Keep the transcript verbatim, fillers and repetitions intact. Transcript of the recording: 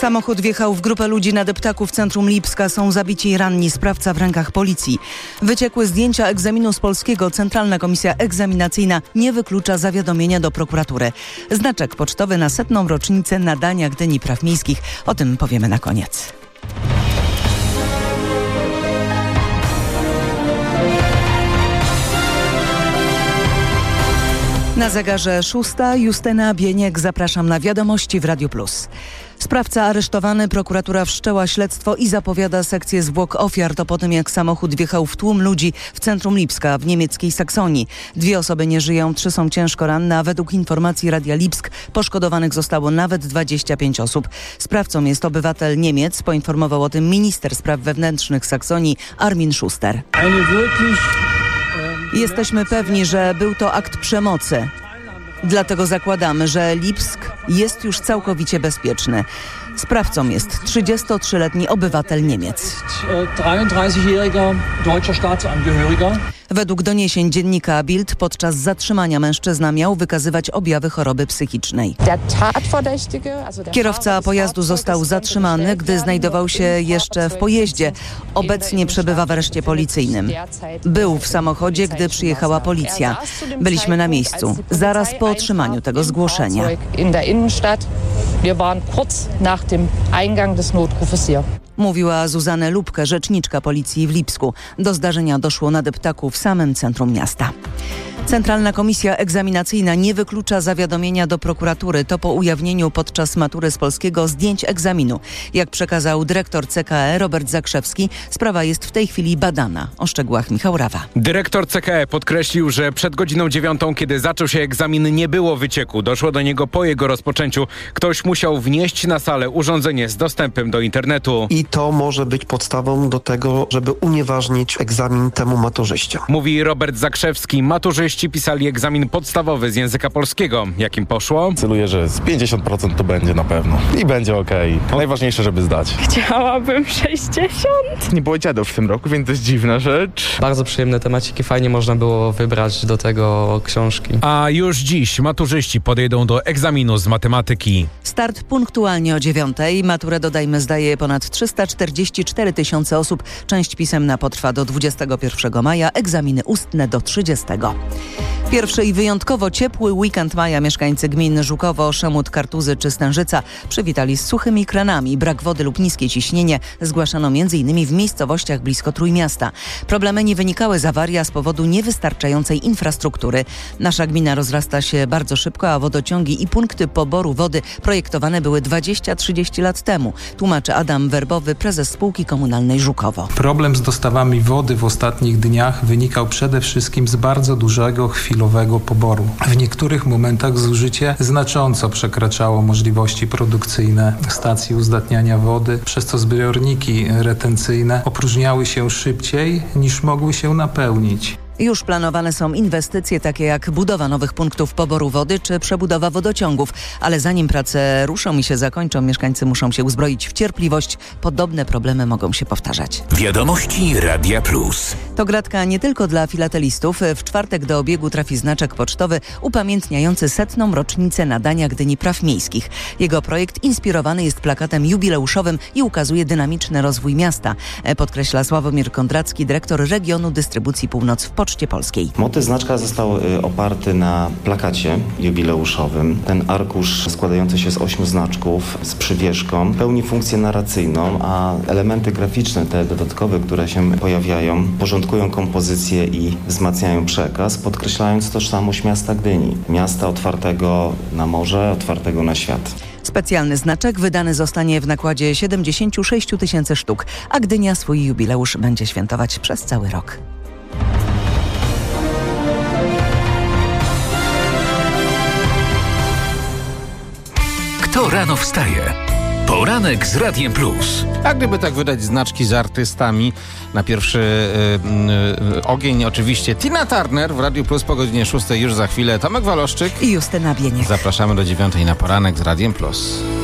Samochód wjechał w grupę ludzi na deptaku w centrum Lipska. Są zabici i ranni, sprawca w rękach policji. Wyciekły zdjęcia egzaminu z polskiego. Centralna Komisja Egzaminacyjna nie wyklucza zawiadomienia do prokuratury. Znaczek pocztowy na setną rocznicę nadania Gdyni Praw Miejskich. O tym powiemy na koniec. Na zegarze szósta. Justyna Bieniek. Zapraszam na wiadomości w Radiu Plus. Sprawca aresztowany, prokuratura wszczęła śledztwo i zapowiada sekcję zwłok ofiar. To po tym, jak samochód wjechał w tłum ludzi w centrum Lipska w niemieckiej Saksonii. Dwie osoby nie żyją, trzy są ciężko ranne, a według informacji Radia Lipsk poszkodowanych zostało nawet dwadzieścia pięć osób. Sprawcą jest obywatel Niemiec, poinformował o tym minister spraw wewnętrznych Saksonii Armin Schuster. Jesteśmy pewni, że był to akt przemocy. Dlatego zakładamy, że Lipsk jest już całkowicie bezpieczny. Sprawcą jest trzydziestotrzyletni obywatel Niemiec. Według doniesień dziennika Bild podczas zatrzymania mężczyzna miał wykazywać objawy choroby psychicznej. Kierowca pojazdu został zatrzymany, gdy znajdował się jeszcze w pojeździe. Obecnie przebywa w areszcie policyjnym. Był w samochodzie, gdy przyjechała policja. Byliśmy na miejscu, zaraz po otrzymaniu tego zgłoszenia. Mówiła Zuzanna Lubke, rzeczniczka policji w Lipsku. Do zdarzenia doszło na deptaku w samym centrum miasta. Centralna Komisja Egzaminacyjna nie wyklucza zawiadomienia do prokuratury. To po ujawnieniu podczas matury z polskiego zdjęć egzaminu. Jak przekazał dyrektor C K E Robert Zakrzewski, sprawa jest w tej chwili badana. O szczegółach Michał Rawa. Dyrektor C K E podkreślił, że przed godziną dziewiątą, kiedy zaczął się egzamin, nie było wycieku. Doszło do niego po jego rozpoczęciu. Ktoś musiał wnieść na salę urządzenie z dostępem do internetu. I to może być podstawą do tego, żeby unieważnić egzamin temu maturzyście. Mówi Robert Zakrzewski. Maturzyści pisali egzamin podstawowy z języka polskiego. Jak im poszło? Celuję, że z pięćdziesiąt procent to będzie na pewno. I będzie okej. Okay. Najważniejsze, żeby zdać. Chciałabym sześćdziesiąt. Nie było dziadów w tym roku, więc dość dziwna rzecz. Bardzo przyjemne temaciki. Fajnie można było wybrać do tego książki. A już dziś maturzyści podejdą do egzaminu z matematyki. Start punktualnie o dziewiątej. Maturę, dodajmy, zdaje ponad trzysta czterdzieści cztery tysiące osób. Część pisemna potrwa do dwudziestego pierwszego maja, egzaminy ustne do trzydziestego. Pierwszy i wyjątkowo ciepły weekend maja mieszkańcy gmin Żukowo, Szemut, Kartuzy czy Stężyca przywitali z suchymi kranami. Brak wody lub niskie ciśnienie zgłaszano m.in. w miejscowościach blisko Trójmiasta. Problemy nie wynikały z awarii, a z powodu niewystarczającej infrastruktury. Nasza gmina rozrasta się bardzo szybko, a wodociągi i punkty poboru wody projektowane były dwadzieścia trzydzieści lat temu. Tłumaczy Adam Werbowy, prezes spółki komunalnej Żukowo. Problem z dostawami wody w ostatnich dniach wynikał przede wszystkim z bardzo dużego chwilowego poboru. W niektórych momentach zużycie znacząco przekraczało możliwości produkcyjne stacji uzdatniania wody, przez co zbiorniki retencyjne opróżniały się szybciej niż mogły się napełnić. Już planowane są inwestycje takie jak budowa nowych punktów poboru wody czy przebudowa wodociągów, ale zanim prace ruszą i się zakończą, mieszkańcy muszą się uzbroić w cierpliwość. Podobne problemy mogą się powtarzać. Wiadomości Radia Plus. To gratka nie tylko dla filatelistów. W czwartek do obiegu trafi znaczek pocztowy upamiętniający setną rocznicę nadania Gdyni Praw Miejskich. Jego projekt inspirowany jest plakatem jubileuszowym i ukazuje dynamiczny rozwój miasta, podkreśla Sławomir Kondracki, dyrektor regionu dystrybucji Północ w Poczcie Polskiej. Motyw znaczka został oparty na plakacie jubileuszowym. Ten arkusz składający się z ośmiu znaczków z przywieszką pełni funkcję narracyjną, a elementy graficzne, te dodatkowe, które się pojawiają, porządkują kompozycję i wzmacniają przekaz, podkreślając tożsamość miasta Gdyni. Miasta otwartego na morze, otwartego na świat. Specjalny znaczek wydany zostanie w nakładzie siedemdziesiąt sześć tysięcy sztuk, a Gdynia swój jubileusz będzie świętować przez cały rok. Kto rano wstaje? Poranek z Radiem Plus. A gdyby tak wydać znaczki z artystami, na pierwszy yy, yy, ogień oczywiście Tina Turner w Radiu Plus po godzinie szóstej już za chwilę. Tomek Waloszczyk i Justyna Bieniek. Zapraszamy do dziewiątej na Poranek z Radiem Plus.